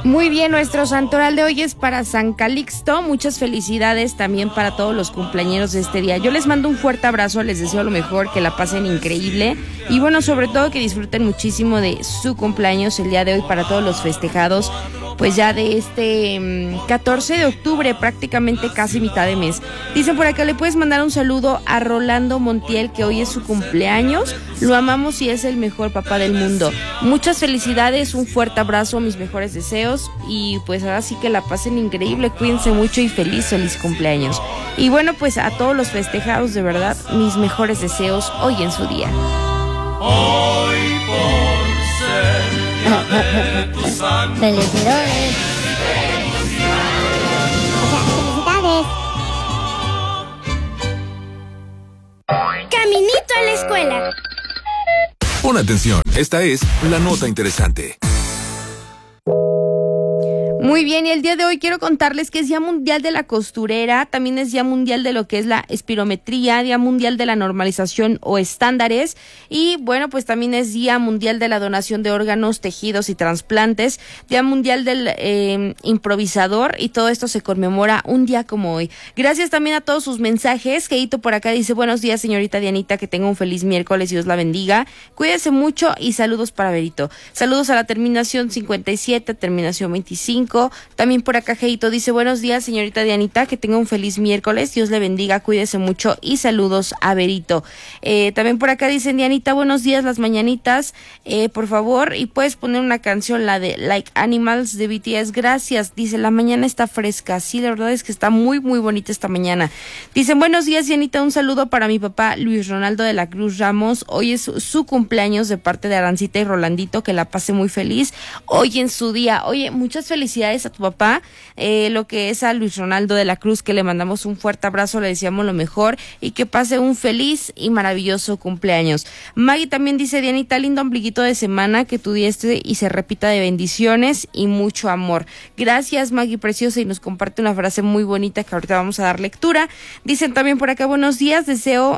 Muy bien, nuestro santoral de hoy es para San Calixto. Muchas felicidades también para todos los cumpleañeros de este día. Yo les mando un fuerte abrazo, les deseo lo mejor, que la pasen increíble y bueno, sobre todo que disfruten muchísimo de su cumpleaños el día de hoy para todos los festejados. Pues ya de este 14 de octubre, prácticamente casi mitad de mes. Dicen por acá, le puedes mandar un saludo a Rolando Montiel, que hoy es su cumpleaños. Lo amamos y es el mejor papá del mundo. Muchas felicidades, un fuerte abrazo, mis mejores deseos. Y pues ahora sí que la pasen increíble, cuídense mucho y feliz cumpleaños. Y bueno, pues a todos los festejados, de verdad, mis mejores deseos hoy en su día. Hoy por ser de tu sangre. Felicidades. Felicidades. Caminito a la escuela. Pon atención, esta es la nota interesante. Muy bien, y el día de hoy quiero contarles que es Día Mundial de la Costurera, también es Día Mundial de lo que es la espirometría, Día Mundial de la Normalización o Estándares, y bueno, pues también es Día Mundial de la Donación de Órganos, Tejidos y Trasplantes, Día Mundial del Improvisador, y todo esto se conmemora un día como hoy. Gracias también a todos sus mensajes. Keito por acá dice, buenos días señorita Dianita, que tenga un feliz miércoles y Dios la bendiga, cuídese mucho y saludos para Berito. Saludos a la terminación 57, terminación 25. También por acá Jeito dice, buenos días señorita Dianita, que tenga un feliz miércoles, Dios le bendiga, cuídese mucho y saludos a Berito. También por acá dicen, Dianita, buenos días, las mañanitas, por favor, y puedes poner una canción, la de Like Animals de BTS, gracias. Dice, la mañana está fresca, sí, la verdad es que está muy muy bonita esta mañana. Dicen, buenos días Dianita, un saludo para mi papá Luis Ronaldo de la Cruz Ramos, hoy es su cumpleaños de parte de Arancita y Rolandito, que la pase muy feliz hoy en su día. Oye, muchas felicidades a tu papá, lo que es a Luis Ronaldo de la Cruz, que le mandamos un fuerte abrazo, le deseamos lo mejor y que pase un feliz y maravilloso cumpleaños. Maggie también dice, Dianita, lindo ombliguito de semana, que tu día esté y se repita de bendiciones y mucho amor. Gracias Maggie preciosa, y nos comparte una frase muy bonita que ahorita vamos a dar lectura. Dicen también por acá, buenos días, deseo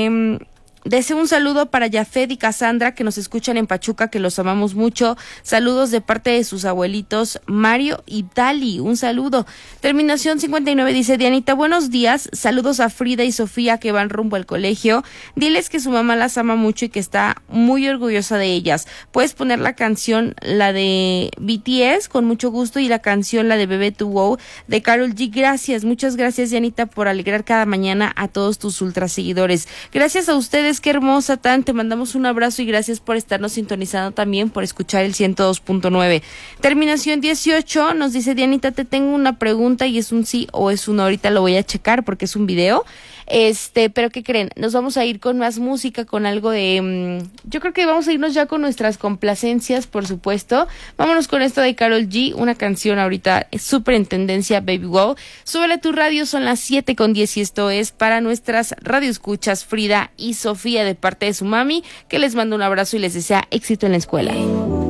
un saludo para Yafet y Cassandra, que nos escuchan en Pachuca, que los amamos mucho. Saludos de parte de sus abuelitos Mario y Dali. Un saludo. Terminación 59 dice, Dianita, buenos días. Saludos a Frida y Sofía, que van rumbo al colegio. Diles que su mamá las ama mucho y que está muy orgullosa de ellas. Puedes poner la canción, la de BTS, con mucho gusto, y la canción, la de Bebé to Wow, de Karol G. Gracias, muchas gracias Dianita, por alegrar cada mañana a todos tus ultra seguidores. Gracias a ustedes. Qué hermosa, Tan, te mandamos un abrazo y gracias por estarnos sintonizando también, por escuchar el 102.9. Terminación 18 nos dice, Dianita, te tengo una pregunta y es un sí o es un no, ahorita lo voy a checar porque es un video. Pero ¿qué creen? Nos vamos a ir con más música, con algo de... yo creo que vamos a irnos ya con nuestras complacencias, por supuesto. Vámonos con esto de Karol G, una canción ahorita súper en tendencia, Baby Wow. Súbele a tu radio, son las 7:10 y esto es para nuestras radioescuchas Frida y Sofía, de parte de su mami, que les manda un abrazo y les desea éxito en la escuela.